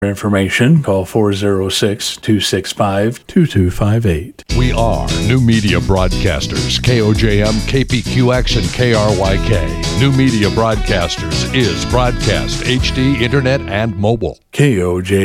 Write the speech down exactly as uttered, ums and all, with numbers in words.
information, call four oh six, two six five, two two five eight. We are New Media Broadcasters, K O J M, K P Q X, and K R Y K. New Media Broadcasters is broadcast, H D, internet, and mobile. K O J